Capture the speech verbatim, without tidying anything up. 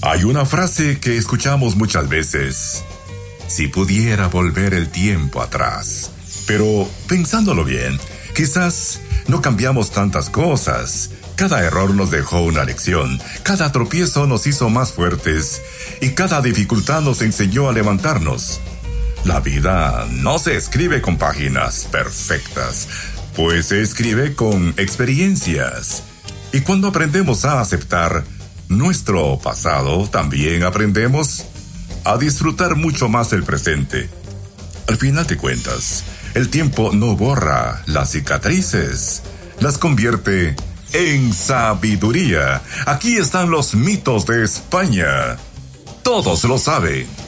Hay una frase que escuchamos muchas veces: si pudiera volver el tiempo atrás. Pero, pensándolo bien, quizás no cambiamos tantas cosas. Cada error nos dejó una lección, cada tropiezo nos hizo más fuertes y cada dificultad nos enseñó a levantarnos. La vida no se escribe con páginas perfectas, pues se escribe con experiencias. Y cuando aprendemos a aceptar nuestro pasado, también aprendemos a disfrutar mucho más el presente. Al final de cuentas, el tiempo no borra las cicatrices, las convierte en sabiduría. Aquí están los mitos de España. Todos lo saben.